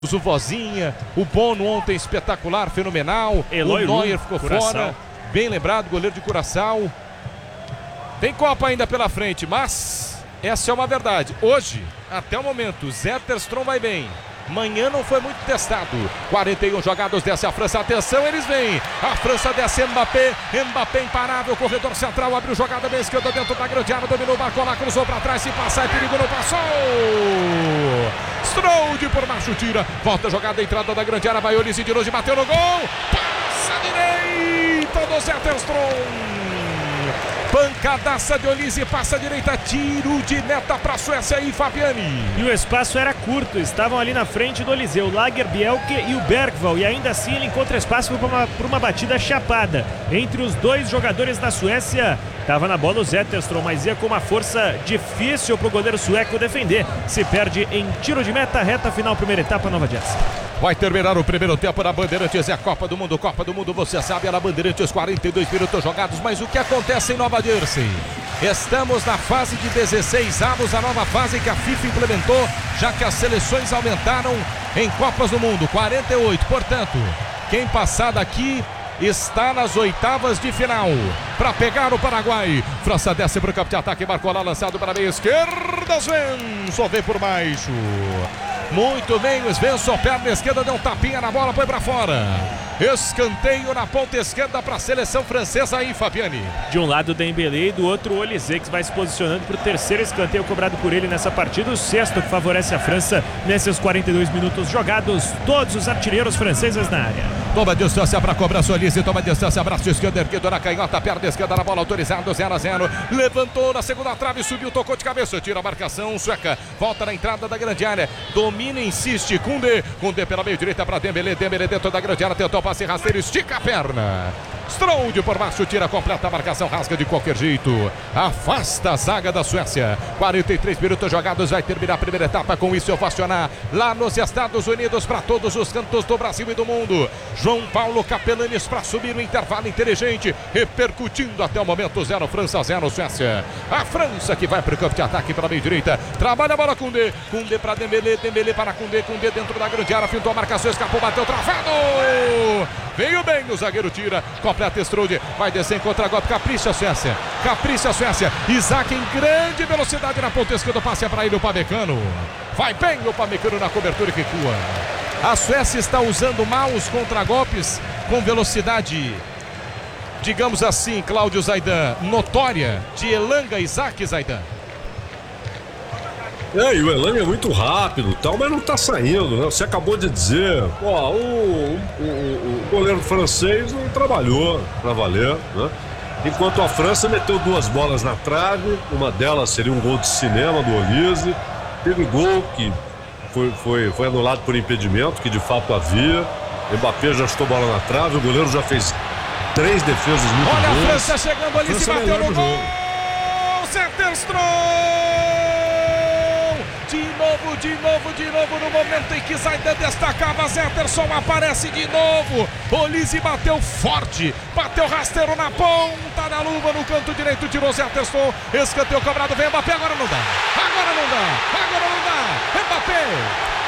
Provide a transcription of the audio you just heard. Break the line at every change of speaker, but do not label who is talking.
O Vozinha, o Bono ontem espetacular, fenomenal.
Eloy
o Neuer ficou
Curaçao.
fora, bem lembrado, goleiro de Curaçao. Tem Copa ainda pela frente, mas essa é uma verdade. Hoje, até o momento, Zetterstrom vai bem. Manhã não foi muito testado. 41 jogados, desce a França, atenção, eles vêm. A França desce Mbappé, Mbappé imparável, corredor central, abriu jogada bem esquerda dentro da grande área, dominou o Barcola, cruzou para trás, se passar é perigo, não passou. Strode por baixo, tira, volta a jogada, entrada da grande área, vai Olise de longe, bateu no gol. Passa direita do Zetterstrom. Pancadaça de Olise, passa a direita, tiro de meta para a Suécia e Fabiani.
E o espaço era curto, estavam ali na frente do Olise, o Lagerbielke e o Bergvall, e ainda assim ele encontra espaço para uma batida chapada. Entre os dois jogadores da Suécia, estava na bola o Zetterstrom, mas ia com uma força difícil para o goleiro sueco defender. Se perde em tiro de meta, reta final, primeira etapa, Nova Jersey.
Vai terminar o primeiro tempo na Bandeirantes, é a Copa do Mundo, você sabe, é na Bandeirantes, 42 minutos jogados, mas o que acontece em Nova Jersey? Estamos na fase de 16avos, a nova fase que a FIFA implementou, já que as seleções aumentaram em Copas do Mundo, 48, portanto, quem passar daqui está nas oitavas de final para pegar o Paraguai. França desce para o campo de ataque, marcou lá, lançado para a meia esquerda, Svensson vem por baixo. Muito bem, o Svensson, perna esquerda, deu um tapinha na bola, foi para fora. Escanteio na ponta esquerda para a seleção francesa aí, Fabiani.
De um lado Dembélé e do outro Olise, que vai se posicionando para o terceiro escanteio cobrado por ele nessa partida. O sexto que favorece a França nesses 42 minutos jogados. Todos os artilheiros franceses na área.
Toma distância para cobrança, Olise, toma distância, braço esquerdo erguido na canhota, perna esquerda na bola, autorizado, 0-0. Levantou na segunda trave, subiu, tocou de cabeça, tira a marcação sueca. Volta na entrada da grande área, domina, insiste, Koundé pela meio direita para Dembélé dentro da grande área, tentou passe rasteiro, estica a perna. Strode por baixo, tira completa a marcação, rasga de qualquer jeito, afasta a zaga da Suécia. 43 minutos jogados, vai terminar a primeira etapa com isso ovacionar lá nos Estados Unidos para todos os cantos do Brasil e do mundo. João Paulo Capelanes para subir no intervalo inteligente, repercutindo até o momento 0 França, 0 Suécia. A França que vai para o campo de ataque pela meio direita, trabalha a bola Koundé para Dembélé para Koundé dentro da grande área, fintou a marcação, escapou, bateu travado. Veio bem, o zagueiro tira, completa Strode, vai descer em contra-golpe, capricha a Suécia, Isaac em grande velocidade na ponta esquerda, passe para ele o Pamecano, vai bem o Pamecano na cobertura e recua. A Suécia está usando mal os contra-golpes com velocidade, digamos assim, Cláudio Zaidan, notória, de Elanga Isaac, Zaidan.
E o Elanga é muito rápido, tal, mas não tá saindo, né? Você acabou de dizer, o goleiro francês não trabalhou pra valer, né? Enquanto a França meteu duas bolas na trave, uma delas seria um gol de cinema do Olise, teve gol que foi anulado por impedimento, que de fato havia. Mbappé já chutou bola na trave, o goleiro já fez 3 defesas muito boas.
Olha a França chegando ali, se bateu no gol, Zetterstrom! De novo, no momento em que Zaidan destacava, Zetterstrom aparece de novo. Olise bateu forte, bateu rasteiro na ponta da luva, no canto direito, tirou Zetterstrom, escanteio cobrado, vem Mbappé, agora não dá. Mbappé